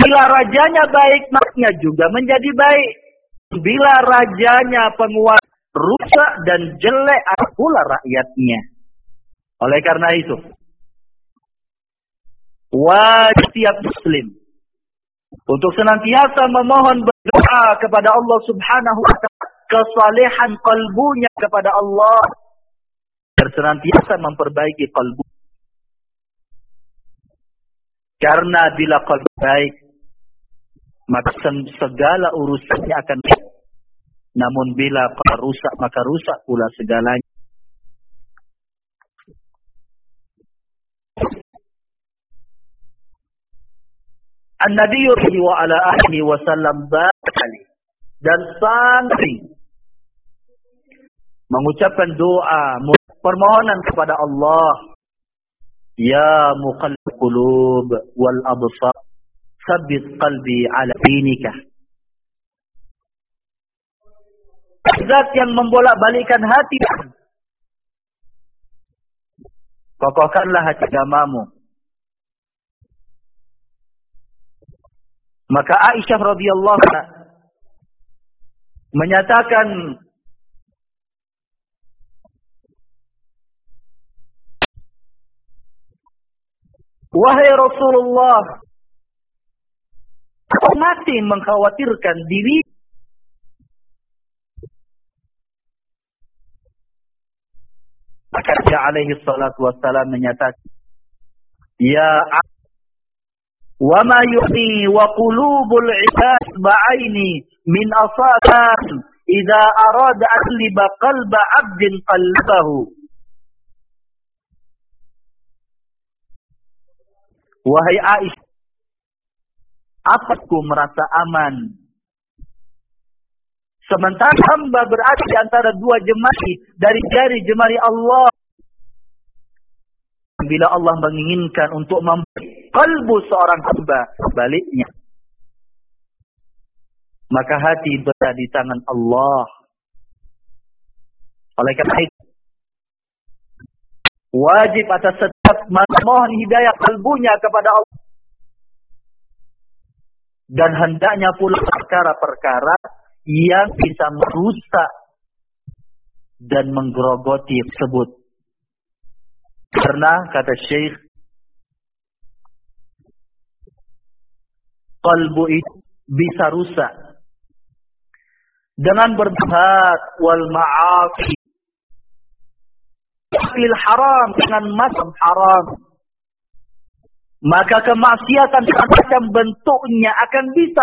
Bila rajanya baik, maknya juga menjadi baik. Bila rajanya penguasa rusak dan jelek, pula rakyatnya. Oleh karena itu, wajib setiap muslim untuk senantiasa memohon berdoa kepada Allah Subhanahu wa ta'ala, kesalehan kalbunya kepada Allah, dan senantiasa memperbaiki kalbu. Karena bila kalbu baik, maka segala urusannya akan baik. Namun bila kalbu rusak, maka rusak pula segalanya. An-Nabi wa ala alihi wasallam bakali dan santri mengucapkan doa permohonan kepada Allah, ya muqallib qulub wal absar tsabbit qalbi ala dinika. Zat yang membolak-balikan hati, kokohkanlah hati agamamu. Maka Aisyah radhiyallahu anha menyatakan, wahai Rasulullah, aku masih mengkhawatirkan diri. Maka dia alaihi salatu wassalam menyatakan, ya wa ma yuhni wa qulubul ibad ba'aini min asadan idza arada asliba qalba 'abdin qalbahu. Wahai Aisyah, aku merasa aman sementara hamba berada di antara dua jemari dari jari jemari Allah. Bila Allah menginginkan untuk memberi kalbu seorang hamba baliknya, maka hati berada di tangan Allah. Oleh karena itu, wajib atas setiap memohon hidayah kalbunya kepada Allah. Dan hendaknya pula perkara-perkara yang bisa merusak dan menggerogoti tersebut. Karena kata Syekh, kalbu itu bisa rusak dengan berbuat wal ma'asi fil haram, dengan macam haram. Maka kemaksiatan macam bentuknya akan bisa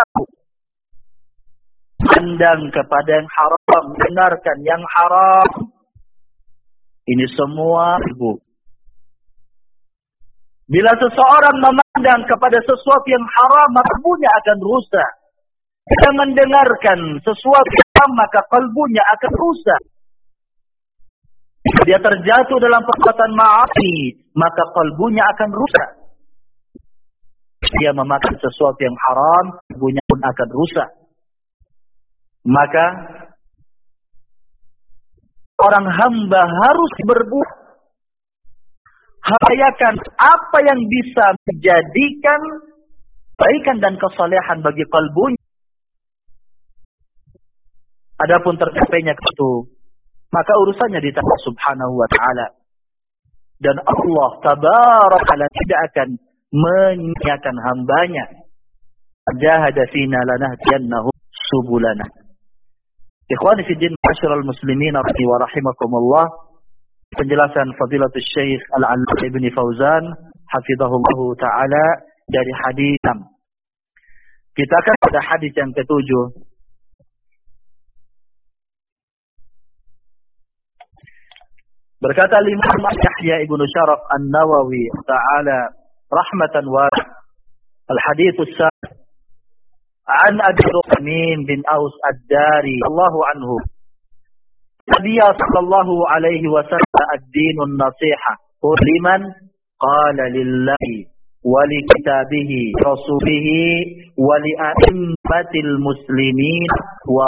pandang kepada yang haram, benarkan yang haram. Ini semua ibu. Bila seseorang memandang kepada sesuatu yang haram, maka kalbunya akan rusak. Bila mendengarkan sesuatu yang haram, maka kalbunya akan rusak. Dia terjatuh dalam perbuatan ma'asi, maka kalbunya akan rusak. Dia memakan sesuatu yang haram, kalbunya pun akan rusak. Maka orang hamba harus berbuat, hayakan apa yang bisa menjadikan kebaikan dan kesalehan bagi kalbunya. Adapun tercapainya itu, maka urusannya di tangan Subhanahu wa ta'ala. Dan Allah tabaraka tidak akan menyiakan hambanya. Jahada fina lanahdiyannahum subulana. Ikhwani fi din, ma'asyiral muslimin wa rahimakumullah. Penjelasan Fadilatul Syekh Al-'Allamah Ibnu Fauzan hafizahullah taala dari hadis 6. Kita akan pada hadis yang ke-7. Berkata Imam Yahya Ibnu Syaraf An-Nawawi taala rahmatan wa al-hadits as-sahih an Abi Ruqmin bin Aus Ad-Dari Allahu anhu. Nabi sallallahu alaihi wasallam ad-dinun nasiha liman qala lillahi wa li kitabihi rasulihi wa li a'immatil muslimin wa